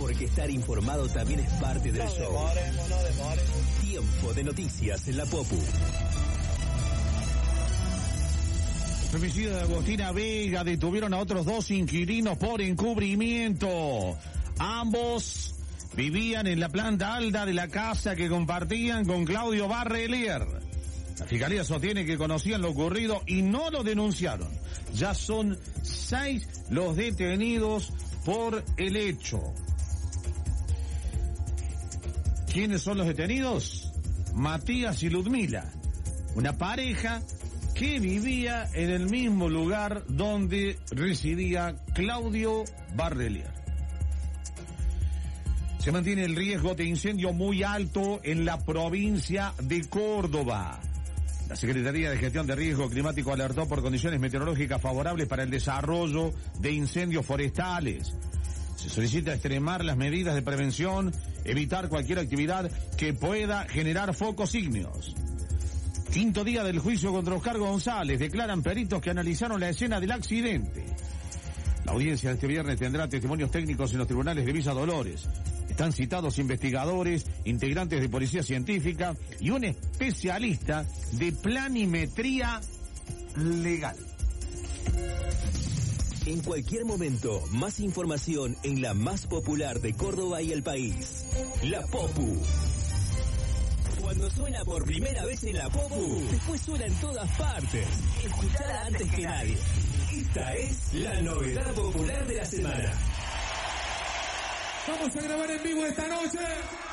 Porque estar informado también es parte del show. No demoremos. Tiempo de noticias en la Popu. Femicidio de Agostina Vega. Detuvieron a otros 2 inquilinos por encubrimiento. Ambos vivían en la planta alta de la casa que compartían con Claudio Barrelier. La Fiscalía sostiene que conocían lo ocurrido y no lo denunciaron. Ya son 6 los detenidos por el hecho. ¿Quiénes son los detenidos? Matías y Ludmila, una pareja que vivía en el mismo lugar donde residía Claudio Barrelier. Se mantiene el riesgo de incendio muy alto en la provincia de Córdoba. La Secretaría de Gestión de Riesgo Climático alertó por condiciones meteorológicas favorables para el desarrollo de incendios forestales. Se solicita extremar las medidas de prevención, evitar cualquier actividad que pueda generar focos ígneos. 5º día del juicio contra Oscar González. Declaran peritos que analizaron la escena del accidente. La audiencia de este viernes tendrá testimonios técnicos en los tribunales de Villa Dolores. Están citados investigadores, integrantes de Policía Científica y un especialista de planimetría legal. En cualquier momento, más información en la más popular de Córdoba y el país. La Popu. Cuando suena por primera vez en la Popu, después suena en todas partes. Escuchala antes que nadie. Esta es la novedad popular de la semana. Vamos a grabar en vivo esta noche.